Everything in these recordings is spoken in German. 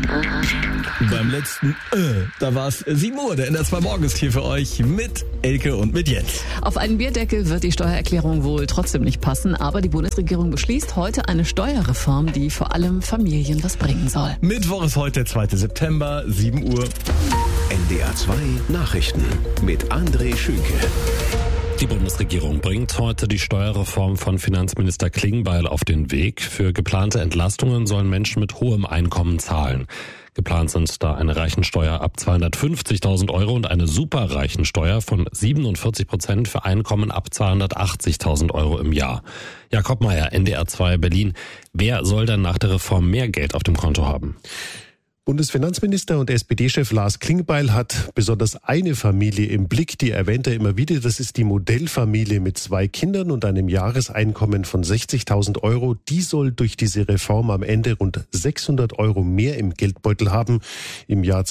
Beim letzten da war es 7 Uhr, der NDR 2 Morgen ist hier für euch mit Elke und mit Jens. Auf einen Bierdeckel wird die Steuererklärung wohl trotzdem nicht passen, aber die Bundesregierung beschließt heute eine Steuerreform, die vor allem Familien was bringen soll. Mittwoch ist heute der 2. September, 7 Uhr. NDR 2 Nachrichten mit André Schünke. Die Bundesregierung bringt heute die Steuerreform von Finanzminister Klingbeil auf den Weg. Für geplante Entlastungen sollen Menschen mit hohem Einkommen zahlen. Geplant sind da eine Reichensteuer ab 250.000 Euro und eine Superreichensteuer von 47% für Einkommen ab 280.000 Euro im Jahr. Jakob Meyer, NDR 2 Berlin. Wer soll denn nach der Reform mehr Geld auf dem Konto haben? Bundesfinanzminister und SPD-Chef Lars Klingbeil hat besonders eine Familie im Blick, die erwähnt er immer wieder. Das ist die Modellfamilie mit 2 Kindern und einem Jahreseinkommen von 60.000 Euro. Die soll durch diese Reform am Ende rund 600 Euro mehr im Geldbeutel haben im Jahr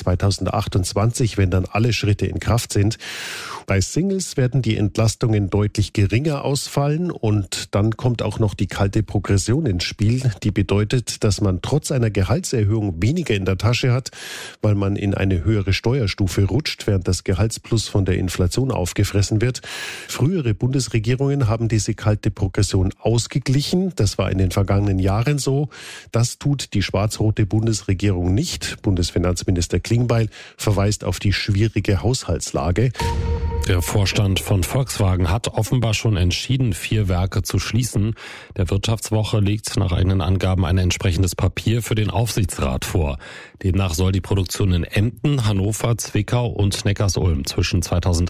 2028, wenn dann alle Schritte in Kraft sind. Bei Singles werden die Entlastungen deutlich geringer ausfallen und dann kommt auch noch die kalte Progression ins Spiel. Die bedeutet, dass man trotz einer Gehaltserhöhung weniger in der Tasche hat, weil man in eine höhere Steuerstufe rutscht, während das Gehaltsplus von der Inflation aufgefressen wird. Frühere Bundesregierungen haben diese kalte Progression ausgeglichen. Das war in den vergangenen Jahren so. Das tut die schwarz-rote Bundesregierung nicht. Bundesfinanzminister Klingbeil verweist auf die schwierige Haushaltslage. Der Vorstand von Volkswagen hat offenbar schon entschieden, 4 Werke zu schließen. Der Wirtschaftswoche liegt nach eigenen Angaben ein entsprechendes Papier für den Aufsichtsrat vor. Demnach soll die Produktion in Emden, Hannover, Zwickau und Neckarsulm zwischen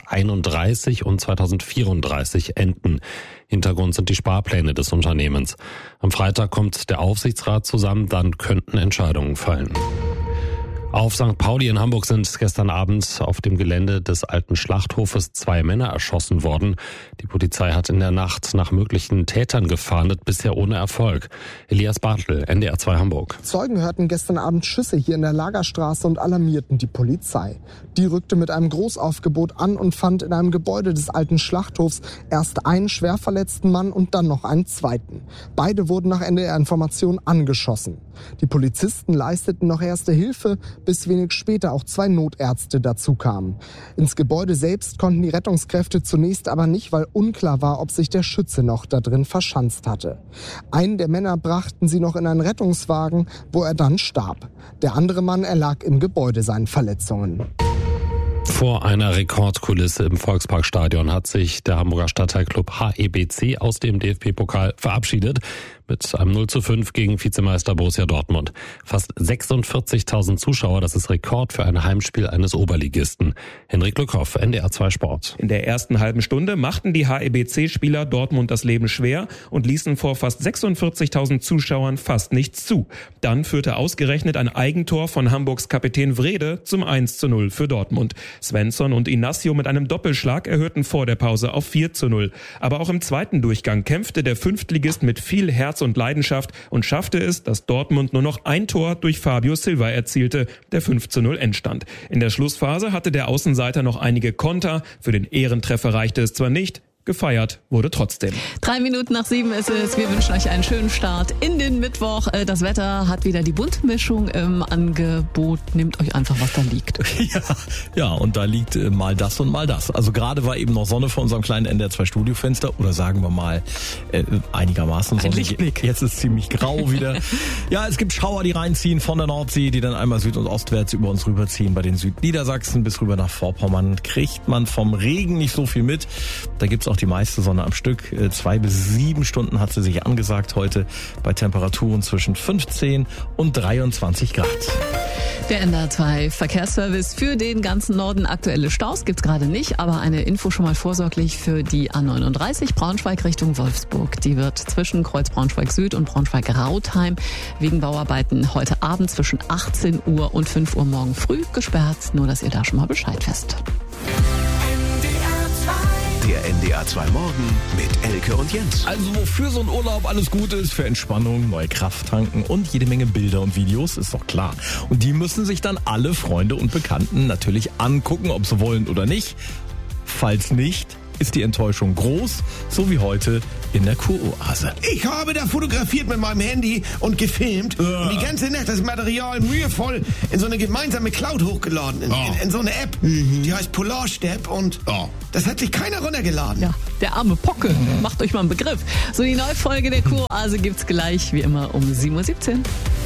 2031 und 2034 enden. Hintergrund sind die Sparpläne des Unternehmens. Am Freitag kommt der Aufsichtsrat zusammen, dann könnten Entscheidungen fallen. Auf St. Pauli in Hamburg sind gestern Abend auf dem Gelände des alten Schlachthofes 2 Männer erschossen worden. Die Polizei hat in der Nacht nach möglichen Tätern gefahndet, bisher ohne Erfolg. Elias Bartel, NDR 2 Hamburg. Zeugen hörten gestern Abend Schüsse hier in der Lagerstraße und alarmierten die Polizei. Die rückte mit einem Großaufgebot an und fand in einem Gebäude des alten Schlachthofs erst einen schwer verletzten Mann und dann noch einen zweiten. Beide wurden nach Ende der Information angeschossen. Die Polizisten leisteten noch erste Hilfe, bis wenig später auch 2 Notärzte dazu kamen. Ins Gebäude selbst konnten die Rettungskräfte zunächst aber nicht, weil unklar war, ob sich der Schütze noch da drin verschanzt hatte. Einen der Männer brachten sie noch in einen Rettungswagen, wo er dann starb. Der andere Mann erlag im Gebäude seinen Verletzungen. Vor einer Rekordkulisse im Volksparkstadion hat sich der Hamburger Stadtteilclub HEBC aus dem DFB-Pokal verabschiedet. Mit einem 0:5 gegen Vizemeister Borussia Dortmund. Fast 46.000 Zuschauer, das ist Rekord für ein Heimspiel eines Oberligisten. Henrik Lückhoff, NDR 2 Sport. In der ersten halben Stunde machten die HEBC-Spieler Dortmund das Leben schwer und ließen vor fast 46.000 Zuschauern fast nichts zu. Dann führte ausgerechnet ein Eigentor von Hamburgs Kapitän Wrede zum 1:0 für Dortmund. Svensson und Inacio mit einem Doppelschlag erhöhten vor der Pause auf 4:0. Aber auch im zweiten Durchgang kämpfte der Fünftligist mit viel Herz und Leidenschaft und schaffte es, dass Dortmund nur noch ein Tor durch Fabio Silva erzielte, der 5:0 Endstand. In der Schlussphase hatte der Außenseiter noch einige Konter. Für den Ehrentreffer reichte es zwar nicht, gefeiert wurde trotzdem. 3 Minuten nach 7 ist es. Wir wünschen euch einen schönen Start in den Mittwoch. Das Wetter hat wieder die Buntmischung im Angebot. Nehmt euch einfach, was da liegt. Ja, und da liegt mal das und mal das. Also gerade war eben noch Sonne vor unserem kleinen NDR 2 Studiofenster oder sagen wir mal einigermaßen Sonne. Ein Lichtblick. Jetzt ist ziemlich grau wieder. Ja, es gibt Schauer, die reinziehen von der Nordsee, die dann einmal süd- und ostwärts über uns rüberziehen. Bei den Südniedersachsen bis rüber nach Vorpommern kriegt man vom Regen nicht so viel mit. Da gibt's auch die meiste Sonne am Stück. 2 bis 7 Stunden hat sie sich angesagt heute bei Temperaturen zwischen 15 und 23 Grad. Der NDR 2 Verkehrsservice für den ganzen Norden. Aktuelle Staus gibt's gerade nicht, aber eine Info schon mal vorsorglich für die A39 Braunschweig Richtung Wolfsburg. Die wird zwischen Kreuz Braunschweig Süd und Braunschweig Rautheim wegen Bauarbeiten heute Abend zwischen 18 Uhr und 5 Uhr morgen früh gesperrt. Nur, dass ihr da schon mal Bescheid wisst. Der NDR 2 Morgen mit Elke und Jens. Also wofür so ein Urlaub alles gut ist, für Entspannung, neue Kraft tanken und jede Menge Bilder und Videos, ist doch klar. Und die müssen sich dann alle Freunde und Bekannten natürlich angucken, ob sie wollen oder nicht. Falls nicht, ist die Enttäuschung groß, so wie heute in der Kuroase. Ich habe da fotografiert mit meinem Handy und gefilmt und die ganze Nacht das Material mühevoll in so eine gemeinsame Cloud hochgeladen, in so eine App, die heißt Polarstep und das hat sich keiner runtergeladen. Ja, der arme Pocke. Macht euch mal einen Begriff. So, die neue Folge der Kuroase gibt's gleich, wie immer, um 7:17 Uhr.